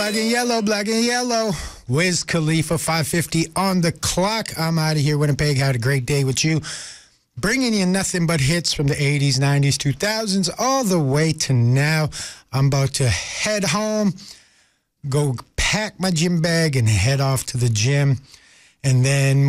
Black and yellow. Wiz Khalifa, 5:50 on the clock. I'm out of here. Winnipeg, had a great day with you. Bringing you nothing but hits from the 80s, 90s, 2000s, all the way to now. I'm about to head home, go pack my gym bag, and head off to the gym. And then